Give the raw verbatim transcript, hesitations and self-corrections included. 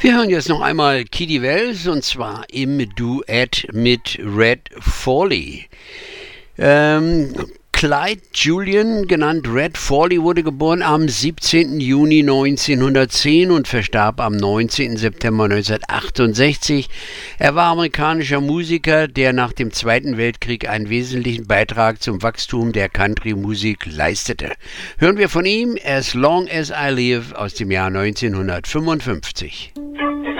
Wir hören jetzt noch einmal Kitty Wells und zwar im Duett mit Red Foley. Ähm, Clyde Julian, genannt Red Foley, wurde geboren am siebzehnten Juni neunzehnhundertzehn und verstarb am neunzehnten September neunzehnhundertachtundsechzig. Er war amerikanischer Musiker, der nach dem Zweiten Weltkrieg einen wesentlichen Beitrag zum Wachstum der Country-Musik leistete. Hören wir von ihm As Long as I Live aus dem Jahr neunzehnhundertfünfundfünfzig.